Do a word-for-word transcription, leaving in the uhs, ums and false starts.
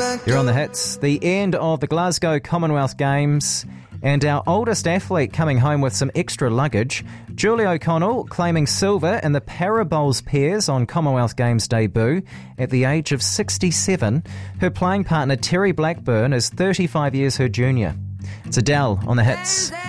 You're on the hits. The end of the Glasgow Commonwealth Games, and our oldest athlete coming home with some extra luggage. Julie O'Connell claiming silver in the Parabowls pairs on Commonwealth Games debut at the age of sixty-seven. Her playing partner Terry Blackburn is thirty-five years her junior. It's Adele on the hits.